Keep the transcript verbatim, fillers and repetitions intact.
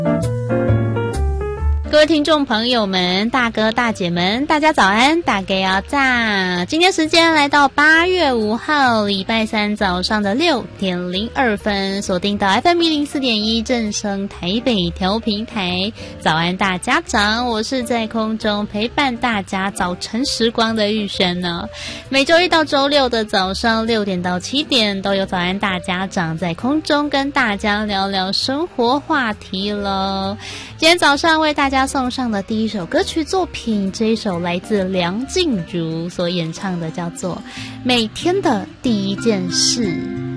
各位听众朋友们，大哥大姐们，大家早安，大家要炸！今天时间来到八月五号礼拜三早上的六点零二分，锁定到 F M 一零四点一正声台北调频台。早安大家长，我是在空中陪伴大家早晨时光的玉璇呢。每周一到周六的早上六点到七点，都有早安大家长在空中跟大家聊聊生活话题了。今天早上为大家送上的第一首歌曲作品，这一首来自梁静茹所演唱的，叫做《每天的第一件事》。